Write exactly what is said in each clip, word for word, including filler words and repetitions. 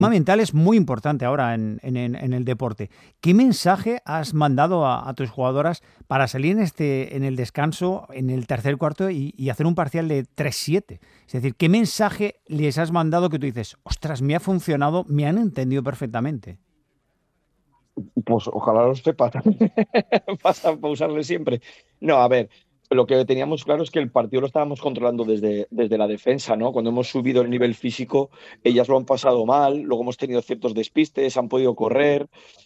mental es muy importante ahora en, en, en el deporte. ¿Qué mensaje has mandado a, a tus jugadoras para salir en este en el descanso, en el tercer cuarto y, y hacer un parcial de tres siete? Es decir, ¿qué mensaje les has mandado que tú dices, ostras, me ha funcionado, me han entendido perfectamente? Pues ojalá lo sepa. Pasa para usarle siempre. No, a ver, lo que teníamos claro es que el partido lo estábamos controlando desde, desde la defensa, ¿no? Cuando hemos subido el nivel físico, ellas lo han pasado mal, luego hemos tenido ciertos despistes, han podido correr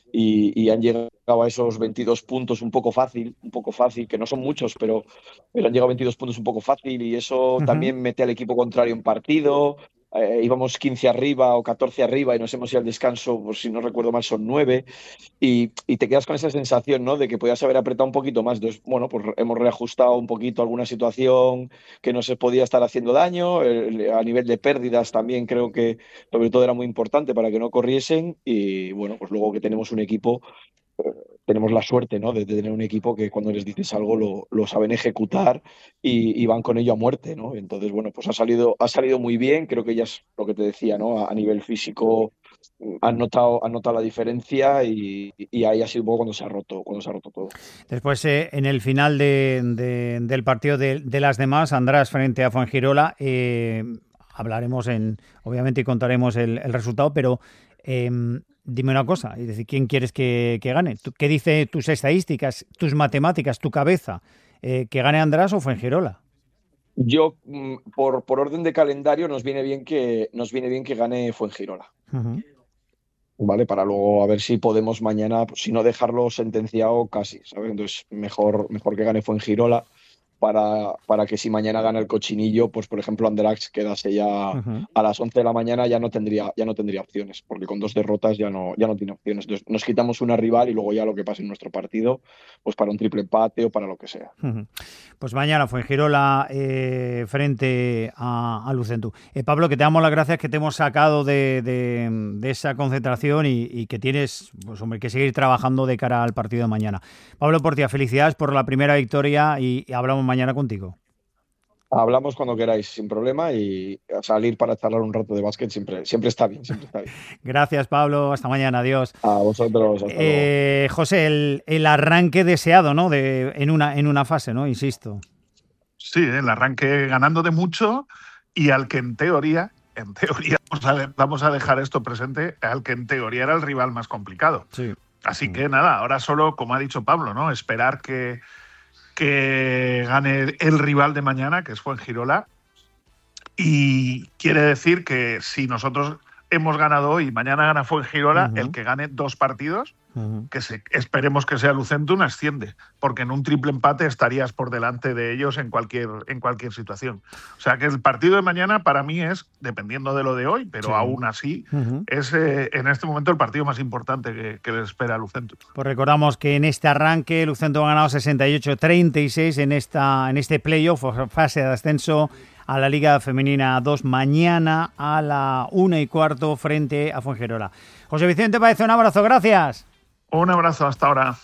y, y han llegado a esos veintidós puntos un poco fácil, un poco fácil, que no son muchos, pero, pero han llegado a veintidós puntos un poco fácil y eso Uh-huh. también mete al equipo contrario en partido. Eh, íbamos quince arriba o catorce arriba y nos hemos ido al descanso, pues si no recuerdo mal, son nueve. Y, y te quedas con esa sensación, ¿no? De que podías haber apretado un poquito más. Entonces, bueno, pues hemos reajustado un poquito alguna situación que no se podía estar haciendo daño. El, a nivel de pérdidas también creo que sobre todo era muy importante para que no corriesen. Y bueno, pues luego que tenemos un equipo, eh, tenemos la suerte, ¿no? De, de tener un equipo que cuando les dices algo lo, lo saben ejecutar y, y van con ello a muerte, ¿no? Entonces, bueno, pues ha salido, ha salido muy bien. Creo que ya es lo que te decía, ¿no? A, a nivel físico han notado, han notado la diferencia y, y ahí ha sido un poco cuando se ha roto, cuando se ha roto todo. Después, eh, en el final de, de, del partido de, de las demás, András frente a Fuengirola, eh, hablaremos en, obviamente, y contaremos el, el resultado, pero eh, dime una cosa, es decir, ¿quién quieres que, que gane? ¿Qué dice tus estadísticas, tus matemáticas, tu cabeza? Eh, ¿Que gane András o Fuengirola? Yo, por, por orden de calendario, nos viene bien que, nos viene bien que gane Fuengirola. Uh-huh. ¿Vale? Para luego a ver si podemos mañana, pues, si no dejarlo sentenciado casi, ¿sabes? Entonces, mejor, mejor que gane Fuengirola para, para que si mañana gana el Cochinillo, pues por ejemplo Anderlecht quedase ya uh-huh. a las once de la mañana, ya no tendría, ya no tendría opciones, porque con dos derrotas ya no, ya no tiene opciones. Entonces, nos quitamos una rival y luego ya lo que pase en nuestro partido, pues para un triple empate o para lo que sea. Uh-huh. Pues mañana Fuengirola eh, frente a, a Lucentum. Eh, Pablo, que te damos las gracias, que te hemos sacado de, de, de esa concentración y, y que tienes, pues hombre, que seguir trabajando de cara al partido de mañana. Pablo Portilla, felicidades por la primera victoria y, y hablamos mañana contigo. Hablamos cuando queráis, sin problema, y salir para charlar un rato de básquet siempre, siempre está bien, siempre está bien. Gracias, Pablo. Hasta mañana. Adiós. A vosotros. Hasta eh, luego. José, el, el arranque deseado, ¿no? De, en, una, en una fase, ¿no? Insisto. Sí, el arranque ganando de mucho y al que en teoría, en teoría, vamos a, vamos a dejar esto presente, al que en teoría era el rival más complicado. Sí. Así que nada, ahora solo, como ha dicho Pablo, ¿no? Esperar que que gane el rival de mañana, que es Fuengirola, y quiere decir que si nosotros hemos ganado hoy y mañana gana Fuengirola, uh-huh. el que gane dos partidos, uh-huh. que se, esperemos que sea Lucentum, asciende, porque en un triple empate estarías por delante de ellos en cualquier, en cualquier situación. O sea que el partido de mañana para mí es, dependiendo de lo de hoy, pero sí. aún así, uh-huh. es eh, en este momento el partido más importante que, que les espera a Lucentum. Pues recordamos que en este arranque Lucentum ha ganado sesenta y ocho treinta y seis en, esta, en este playoff, fase de ascenso a la Liga Femenina dos, mañana a la una y cuarto frente a Fuengirola. José Vicente Páez, un abrazo, gracias. Un abrazo, hasta ahora.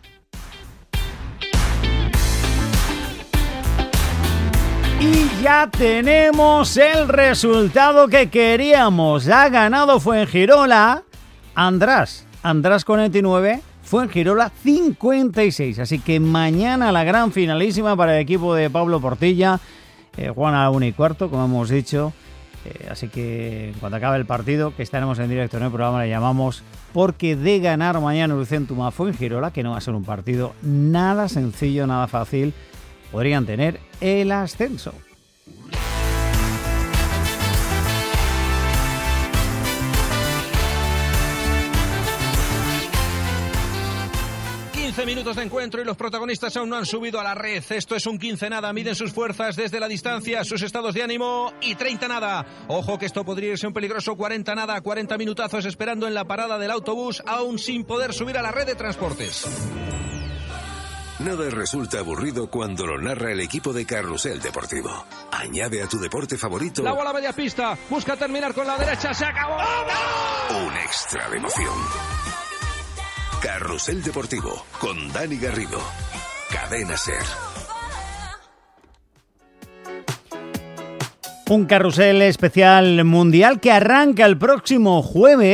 Y ya tenemos el resultado que queríamos. Ha ganado Fuengirola. András, András cuarenta y nueve, Fuengirola cincuenta y seis. Así que mañana la gran finalísima para el equipo de Pablo Portilla. Eh, Juan a la una y cuarto, como hemos dicho. Eh, así que cuando acabe el partido, que estaremos en directo en el programa, le llamamos, porque de ganar mañana Lucentum a Fuengirola, que no va a ser un partido nada sencillo, nada fácil, podrían tener el ascenso. quince minutos de encuentro y los protagonistas aún no han subido a la red. Esto es un quince nada. Miden sus fuerzas desde la distancia, sus estados de ánimo, y treinta nada. Ojo que esto podría irse un peligroso cuarenta nada. cuarenta minutazos esperando en la parada del autobús, aún sin poder subir a la red de transportes. Nada resulta aburrido cuando lo narra el equipo de Carrusel Deportivo. Añade a tu deporte favorito la bola a media pista, busca terminar con la derecha, se acabó. ¡No! Un extra de emoción. Carrusel Deportivo, con Dani Garrido. Cadena SER. Un carrusel especial mundial que arranca el próximo jueves.